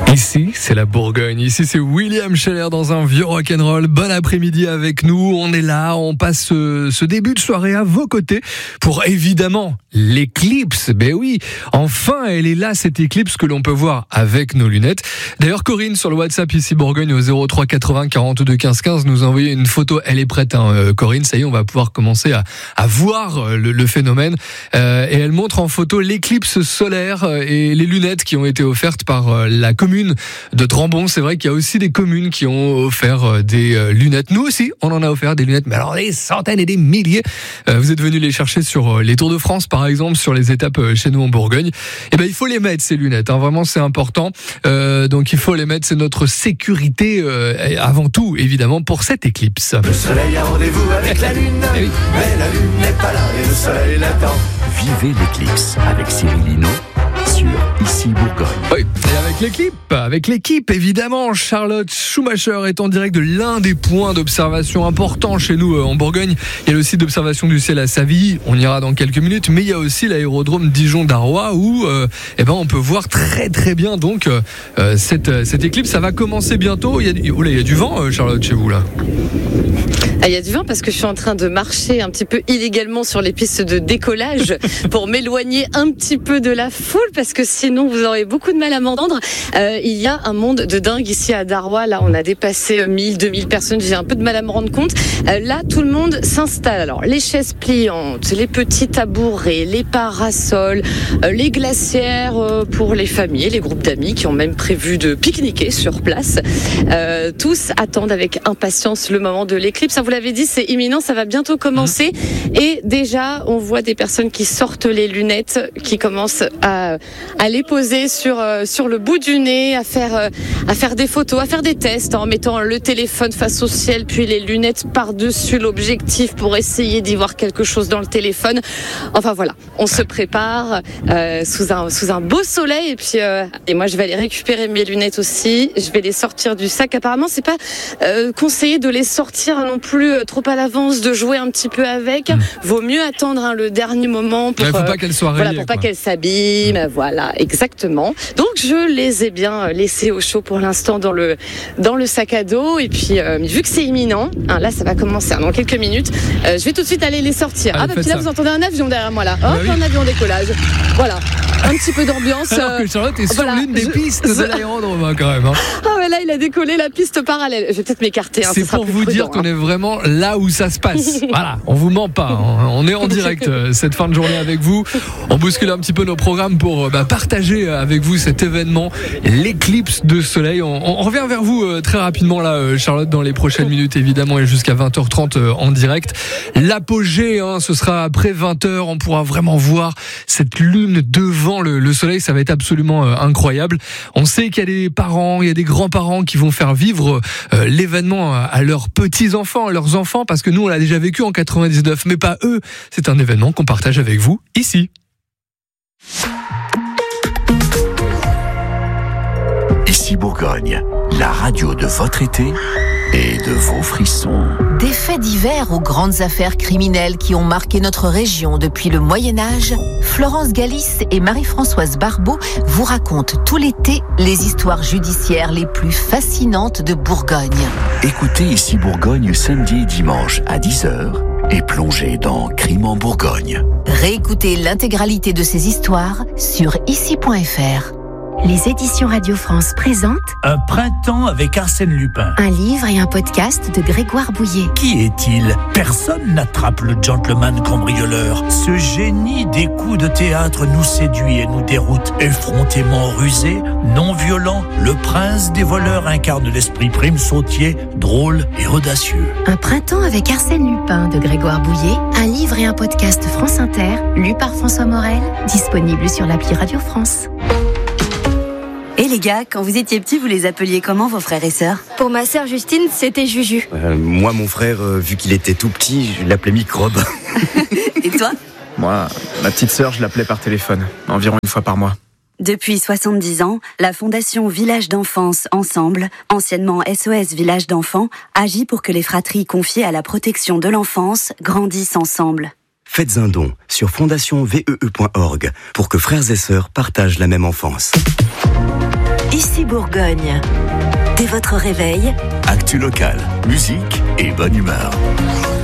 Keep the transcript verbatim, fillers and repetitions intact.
Ici, c'est la Bourgogne. Ici, c'est William Scheller dans un vieux rock'n'roll. Bon après-midi avec nous. On est là, on passe ce, ce début de soirée à vos côtés pour évidemment l'éclipse. Ben oui, enfin, elle est là, cette éclipse que l'on peut voir avec nos lunettes. D'ailleurs, Corinne, sur le WhatsApp ici Bourgogne au zéro trois quatre-vingts quarante-deux quinze quinze, nous a envoyé une photo. Elle est prête, hein, euh, Corinne. Ça y est, on va pouvoir commencer à, à voir le, le phénomène. Euh, et elle montre en photo l'éclipse solaire et les lunettes qui ont été offertes par euh, la commune de Drambon. C'est vrai qu'il y a aussi des communes qui ont offert des lunettes. Nous aussi, on en a offert des lunettes, mais alors des centaines et des milliers. Vous êtes venus les chercher sur les Tours de France, par exemple, sur les étapes chez nous en Bourgogne. Et ben, il faut les mettre, ces lunettes. Hein. Vraiment, c'est important. Euh, donc, il faut les mettre. C'est notre sécurité euh, avant tout, évidemment, pour cette éclipse. Le soleil a rendez-vous avec la lune, eh oui. mais la lune n'est pas là et le soleil l'attend. Vivez l'éclipse avec Cyril Hinault sur Ici Bourgogne. Oui, et avec l'équipe, avec l'équipe, évidemment, Charlotte Schumacher est en direct de l'un des points d'observation importants chez nous euh, en Bourgogne. Il y a le site d'observation du ciel à Savilly, on ira dans quelques minutes, mais il y a aussi l'aérodrome Dijon-Darrois où euh, eh ben, on peut voir très très bien donc euh, cette, cette éclipse. Ça va commencer bientôt. Il y a du, oh là, il y a du vent, euh, Charlotte, chez vous là. Ah, il y a du vent parce que je suis en train de marcher un petit peu illégalement sur les pistes de décollage pour m'éloigner un petit peu de la foule parce que sinon vous aurez beaucoup de mal à m'entendre. Euh, il y a un monde de dingue ici à Darrois. Là, on a dépassé mille, deux mille personnes. J'ai un peu de mal à me rendre compte. Euh, là, tout le monde s'installe. Alors, les chaises pliantes, les petits tabourets, les parasols, euh, les glacières euh, pour les familles, les groupes d'amis qui ont même prévu de pique-niquer sur place. Euh, tous attendent avec impatience le moment de l'éclipse. Vous l'avez dit, c'est imminent, ça va bientôt commencer. Et déjà, on voit des personnes qui sortent les lunettes, qui commencent à, à les poser sur, euh, sur le bout du nez, à faire, euh, à faire des photos, à faire des tests en mettant le téléphone face au ciel, puis les lunettes par-dessus l'objectif pour essayer d'y voir quelque chose dans le téléphone. Enfin voilà, on se prépare euh, sous, un, sous un beau soleil. Et puis, euh, et moi, je vais aller récupérer mes lunettes aussi. Je vais les sortir du sac. Apparemment, c'est pas euh, conseillé de les sortir non plus trop à l'avance, de jouer un petit peu avec. Mmh. Vaut mieux attendre hein, le dernier moment pour, ouais, faut pas qu'elle soit rayée, voilà, pour pas qu'elle s'abîme. Mmh. Voilà, exactement. Donc je les ai bien laissés au chaud pour l'instant dans le dans le sac à dos. Et puis euh, vu que c'est imminent, hein, là ça va commencer hein, dans quelques minutes. Euh, je vais tout de suite aller les sortir. Allez, ah bah puis là ça. Vous entendez un avion derrière moi là. Hop, bah oui. Un avion décollage. Voilà, un petit peu d'ambiance. Alors que Charlotte est sur voilà, l'une des je... pistes de l'aérodrome quand même. Hein. Ah ouais, là il a décollé la piste parallèle. Je vais peut-être m'écarter. Hein, c'est pour vous prudent, dire hein. qu'on est vraiment là où ça se passe. Voilà, on vous ment pas. On est en direct euh, cette fin de journée avec vous. On bouscule un petit peu nos programmes pour euh, bah, partager avec vous cet événement, l'éclipse de soleil. On, on revient vers vous euh, très rapidement là, euh, Charlotte, dans les prochaines minutes évidemment et jusqu'à vingt heures trente euh, en direct. L'apogée, hein, ce sera après vingt heures. On pourra vraiment voir cette lune devant le, le soleil. Ça va être absolument euh, incroyable. On sait qu'il y a des parents, il y a des grands-parents qui vont faire vivre euh, l'événement à, à leurs petits-enfants, à leurs enfants, parce que nous on l'a déjà vécu en quatre-vingt-dix-neuf, mais pas eux. C'est un événement qu'on partage avec vous ici. Ici Bourgogne, la radio de votre été et de vos frissons. Des faits divers aux grandes affaires criminelles qui ont marqué notre région depuis le Moyen-Âge, Florence Galis et Marie-Françoise Barbeau vous racontent tout l'été les histoires judiciaires les plus fascinantes de Bourgogne. Écoutez Ici Bourgogne samedi et dimanche à dix heures et plongez dans Crime en Bourgogne. Réécoutez l'intégralité de ces histoires sur ici point f r. Les éditions Radio France présentent Un printemps avec Arsène Lupin. Un livre et un podcast de Grégoire Bouillet. Qui est-il ? Personne n'attrape le gentleman cambrioleur. Ce génie des coups de théâtre nous séduit et nous déroute. Effrontément rusé, non violent, le prince des voleurs incarne l'esprit prime sautier, drôle et audacieux. Un printemps avec Arsène Lupin de Grégoire Bouillet. Un livre et un podcast France Inter, lu par François Morel, disponible sur l'appli Radio France. Et les gars, quand vous étiez petits, vous les appeliez comment vos frères et sœurs ? Pour ma sœur Justine, c'était Juju. Euh, moi, mon frère, euh, vu qu'il était tout petit, je l'appelais Microbe. Et toi ? Moi, ma petite sœur, je l'appelais par téléphone, environ une fois par mois. Depuis soixante-dix ans, la Fondation Village d'Enfance Ensemble, anciennement S O S Village d'Enfants, agit pour que les fratries confiées à la protection de l'enfance grandissent ensemble. Faites un don sur fondation v e e point org pour que frères et sœurs partagent la même enfance. Ici Ici Bourgogne. Dès votre réveil, Actu local, musique et bonne humeur.